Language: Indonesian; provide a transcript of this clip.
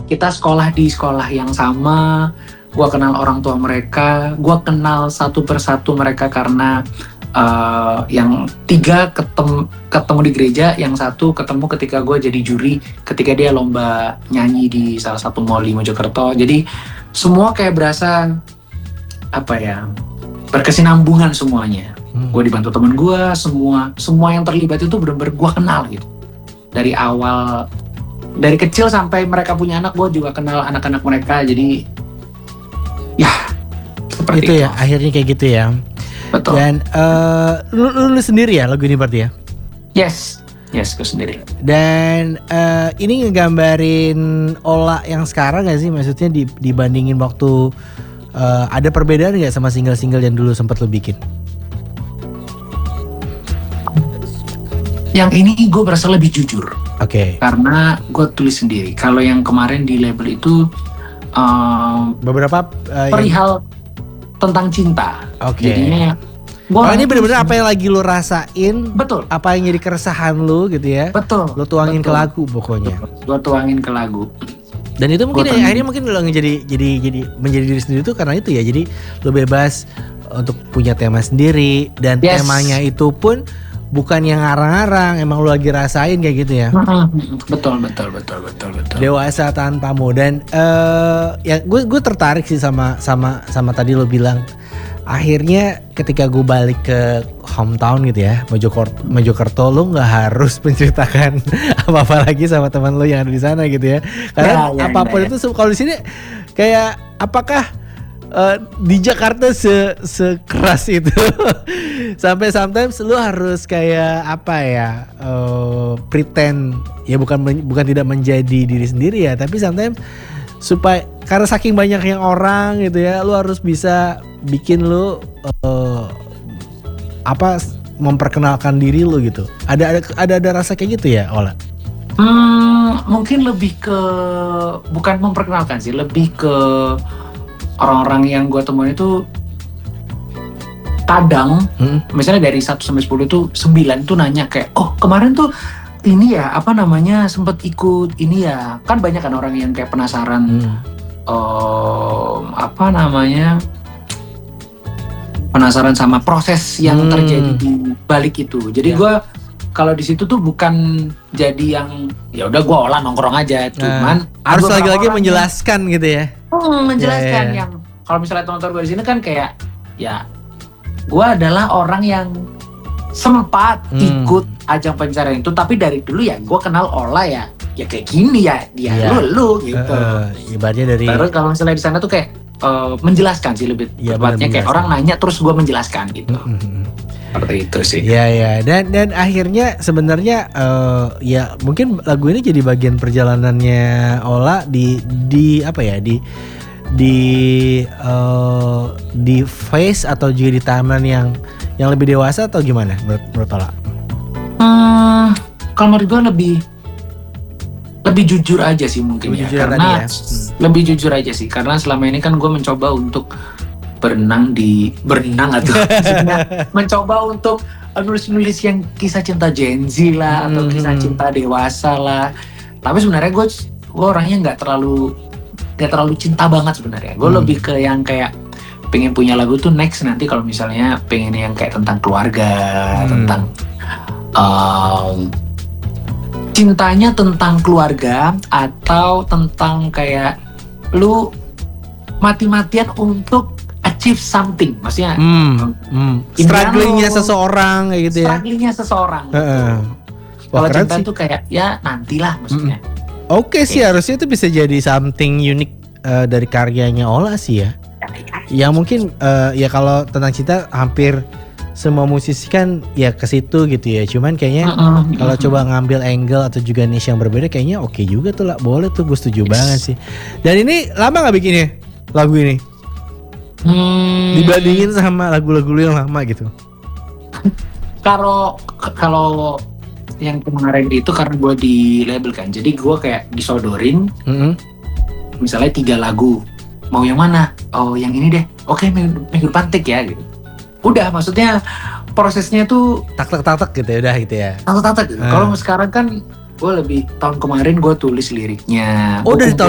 kita sekolah di sekolah yang sama, gue kenal orang tua mereka, gue kenal satu persatu mereka karena yang 3 ketemu di gereja, yang 1 ketemu ketika gue jadi juri ketika dia lomba nyanyi di salah satu mall di Mojokerto. Jadi semua kayak berasa berkesinambungan semuanya. Gue dibantu temen gue, semua yang terlibat itu benar-benar gue kenal gitu. Dari awal, dari kecil sampai mereka punya anak, gue juga kenal anak-anak mereka. Jadi ya seperti itu ya, akhirnya kayak gitu ya. Betul. Dan lu sendiri ya lagu ini berarti ya? Yes, gue sendiri. Dan ini ngegambarin Ola yang sekarang gak sih? Maksudnya dibandingin waktu ada perbedaan gak sama single-single yang dulu sempat lu bikin? Yang ini gue berasa lebih jujur. Oke. Karena gue tulis sendiri. Kalau yang kemarin di label itu beberapa perihal tentang cinta. Oke. Jadinya ini benar-benar apa yang lagi lu rasain. Betul. Apa yang jadi keresahan lu gitu ya. Betul. Lu tuangin ke lagu pokoknya. Gue tuangin ke lagu. Dan itu mungkin akhirnya mungkin lo jadi menjadi diri sendiri tuh karena itu ya. Jadi lu bebas untuk punya tema sendiri dan temanya itu pun bukan yang ngarang-ngarang, emang lu lagi rasain kayak gitu ya. Betul. Dewasa tanpamu. Dan ya gue tertarik sih sama tadi lo bilang. Akhirnya ketika gue balik ke hometown gitu ya, Mojokerto, lo nggak harus menceritakan apa-apa lagi sama teman lo yang ada di sana gitu ya. Karena apapun itu kalau di sini kayak apakah di Jakarta sekeras itu sampai sometimes lu harus kayak pretend ya, bukan tidak menjadi diri sendiri ya, tapi sometimes supaya karena saking banyaknya orang gitu ya, lu harus bisa bikin lu memperkenalkan diri lu gitu. Ada rasa kayak gitu ya, Ola? Mungkin lebih ke bukan memperkenalkan sih, lebih ke orang-orang yang gue temuin itu kadang misalnya dari 1 sampai 10 itu 9 tuh nanya kayak, oh kemarin tuh ini ya sempet ikut ini ya. Kan banyak kan orang yang kayak penasaran penasaran sama proses yang terjadi di balik itu. Jadi gue kalau di situ tuh bukan jadi yang ya udah gue olah nongkrong aja, cuman harus lagi-lagi menjelaskan gitu ya. Menjelaskan yang kalau misalnya teman-teman gue di sini kan kayak ya gue adalah orang yang sempat ikut ajang pencarian itu, tapi dari dulu ya gue kenal Ola ya kayak gini ya dia lu gitu. Ibaratnya dari terus kalau misalnya di sana tuh kayak menjelaskan sih lebih tepatnya kayak orang nanya terus gue menjelaskan gitu. Seperti itu sih. Iya. Dan akhirnya sebenarnya ya mungkin lagu ini jadi bagian perjalanannya Ola di phase atau juga di timeline yang lebih dewasa atau gimana menurut Ola? Kalau menurut gue lebih jujur aja sih mungkin lebih ya. Karena lebih jujur aja sih karena selama ini kan gue mencoba untuk berenang atau mencoba untuk nulis yang kisah cinta Gen Z lah atau kisah cinta dewasa lah. Tapi sebenarnya gue orangnya nggak terlalu cinta banget sebenarnya. Gue lebih ke yang kayak pengen punya lagu tuh next nanti kalau misalnya pengen yang kayak tentang keluarga, tentang cintanya tentang keluarga atau tentang kayak lu mati-matian untuk achieve something, maksudnya strugglingnya seseorang kayak gitu ya. Strugglingnya seseorang. Kalau cinta tuh kayak ya nantilah maksudnya. Oke sih, harusnya itu bisa jadi something unik dari karyanya Ola sih ya. Yang mungkin ya kalau tentang cinta hampir semua musisi kan ya ke situ gitu ya. Cuman kayaknya kalau coba ngambil angle atau juga niche yang berbeda kayaknya oke juga tuh lah. Boleh tuh, gue setuju banget sih. Dan ini lama gak bikinnya lagu ini? Dibandingin sama lagu-lagu lu yang lama gitu. Kalau yang kemarin itu karena gue di label kan, jadi gue kayak disodorin misalnya 3 lagu, mau yang mana? Oh yang ini deh, oke minggu depan take ya gitu. Udah, maksudnya prosesnya tuh tak gitu ya, udah gitu ya. Tak. Kalau sekarang kan gue lebih tahun kemarin gue tulis liriknya. Oh dari